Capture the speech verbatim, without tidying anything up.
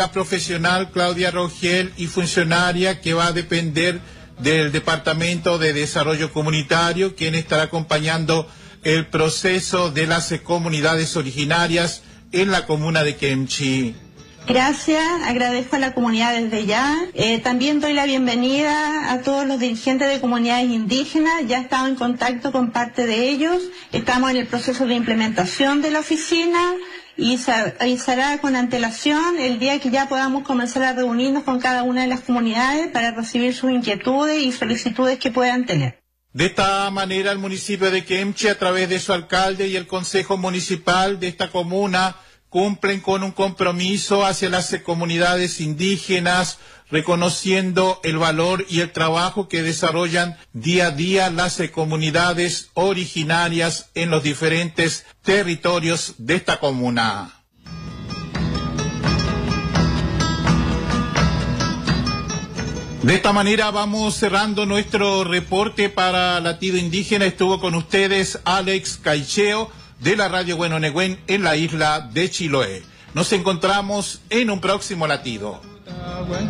La profesional Claudia Rogel y funcionaria que va a depender del Departamento de Desarrollo Comunitario, quien estará acompañando el proceso de las comunidades originarias en la comuna de Kemchi. Gracias, agradezco a la comunidad desde ya. Eh, también doy la bienvenida a todos los dirigentes de comunidades indígenas. Ya he estado en contacto con parte de ellos. Estamos en el proceso de implementación de la oficina y se avisará con antelación el día que ya podamos comenzar a reunirnos con cada una de las comunidades para recibir sus inquietudes y solicitudes que puedan tener. De esta manera, el municipio de Kemchi, a través de su alcalde y el consejo municipal de esta comuna, cumplen con un compromiso hacia las comunidades indígenas, reconociendo el valor y el trabajo que desarrollan día a día las comunidades originarias en los diferentes territorios de esta comuna. De esta manera vamos cerrando nuestro reporte para Latido Indígena. Estuvo con ustedes Alex Caicheo, de la Radio Huehuenegüén en la isla de Chiloé. Nos encontramos en un próximo latido.